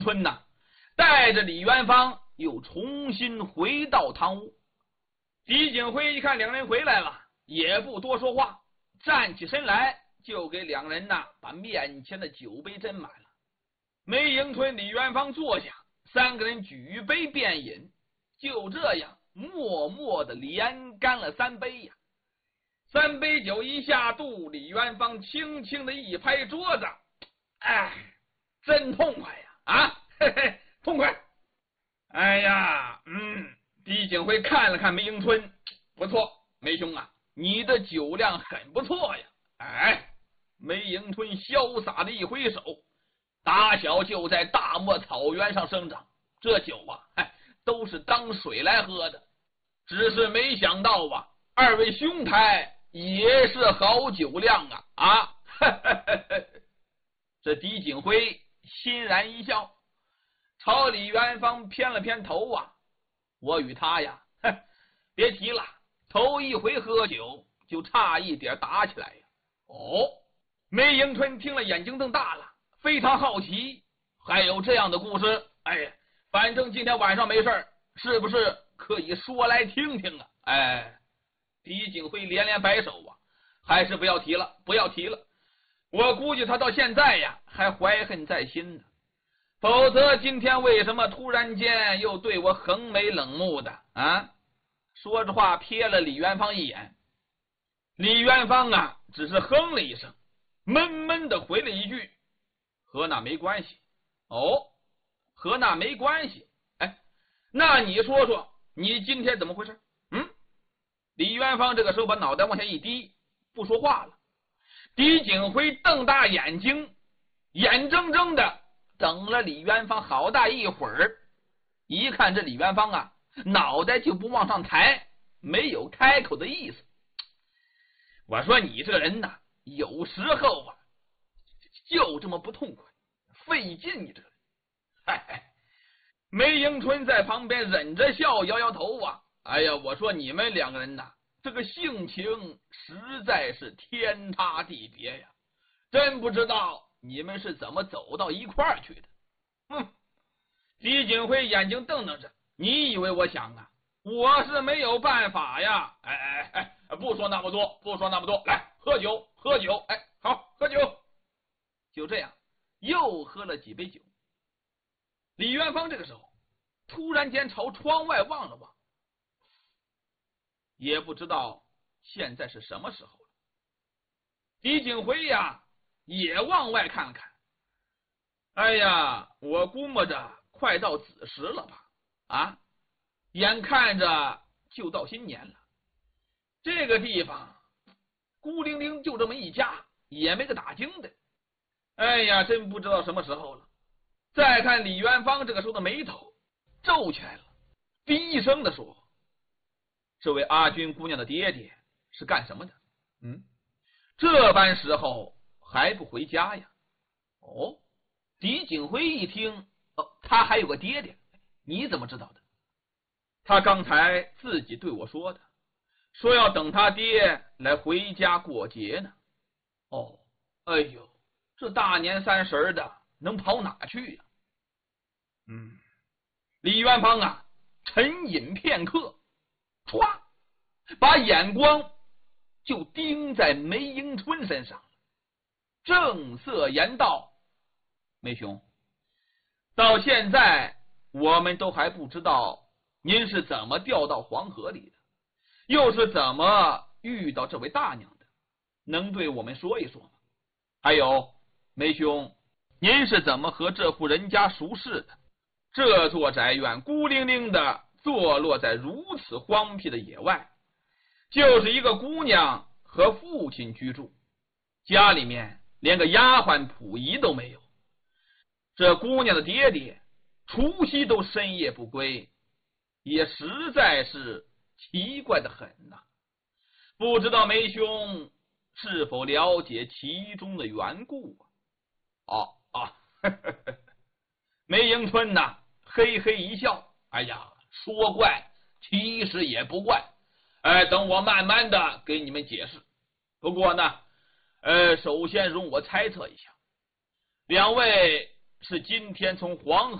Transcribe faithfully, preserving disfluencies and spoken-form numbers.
春呐，带着李元芳又重新回到堂屋。狄景辉一看两人回来了，也不多说话，站起身来就给两人呐把面前的酒杯斟满了。梅迎春、李元芳坐下，三个人举杯便饮，就这样默默的连干了三杯呀。三杯酒一下肚，李元芳轻轻的一拍桌子，哎，真痛快呀！啊，嘿嘿，痛快！哎呀，嗯，狄景辉看了看梅迎春，不错，梅兄啊，你的酒量很不错呀。哎，梅迎春潇洒的一挥手，打小就在大漠草原上生长，这酒啊，哎，都是当水来喝的。只是没想到啊，二位兄台也是好酒量啊！啊，这狄景辉欣然一笑，朝李元芳偏了偏头啊。我与他呀，别提了，头一回喝酒就差一点打起来呀。哦，梅迎春听了眼睛瞪大了，非常好奇，还有这样的故事？哎，反正今天晚上没事，是不是可以说来听听啊？哎，狄景辉连连摆手啊，还是不要提了，不要提了。我估计他到现在呀还怀恨在心呢，否则今天为什么突然间又对我横眉冷目的啊？说着话瞥了李元芳一眼，李元芳啊只是哼了一声，闷闷的回了一句：“和那没关系。”哦，和那没关系。哎，那你说说，你今天怎么回事？嗯？李元芳这个时候把脑袋往下一低，不说话了。狄景辉瞪大眼睛，眼睁睁的等了李元芳好大一会儿，一看这李元芳啊，脑袋就不往上抬，没有开口的意思。我说你这个人呐，有时候啊，就这么不痛快，费劲，你这个人。嗨嗨，梅迎春在旁边忍着笑，摇摇头啊。哎呀，我说你们两个人呐，这个性情实在是天差地别呀，真不知道你们是怎么走到一块儿去的。嗯，狄景辉眼睛瞪瞪着，你以为我想啊？我是没有办法呀。哎哎哎，不说那么多，不说那么多，来喝酒，喝酒。哎，好，喝酒。就这样，又喝了几杯酒。李元芳这个时候突然间朝窗外望了望，也不知道现在是什么时候了。狄景辉呀也往外看了看，哎呀，我估摸着快到子时了吧？啊，眼看着就到新年了，这个地方孤零零就这么一家，也没个打更的。哎呀，真不知道什么时候了。再看李元芳这个时候的眉头皱起来了，低声的说：“这位阿军姑娘的爹爹是干什么的？嗯，这般时候还不回家呀？”哦，狄景辉一听，哦，他还有个爹爹，你怎么知道的？他刚才自己对我说的，说要等他爹来回家过节呢。哦，哎呦，这大年三十的能跑哪去呀？嗯，李元芳啊沉吟片刻，唰，把眼光就盯在梅迎春身上了，正色言道：“梅兄，到现在我们都还不知道您是怎么掉到黄河里的，又是怎么遇到这位大娘的，能对我们说一说吗？还有，梅兄，您是怎么和这户人家熟识的？这座宅院孤零零的坐落在如此荒僻的野外，就是一个姑娘和父亲居住，家里面连个丫鬟仆仪都没有。这姑娘的爹爹除夕都深夜不归，也实在是奇怪的很呐、啊。不知道梅兄是否了解其中的缘故啊？”哦啊，呵呵呵，梅迎春呐嘿嘿一笑，哎呀，说怪其实也不怪，哎，等我慢慢的给你们解释。不过呢，呃，首先容我猜测一下，两位是今天从黄河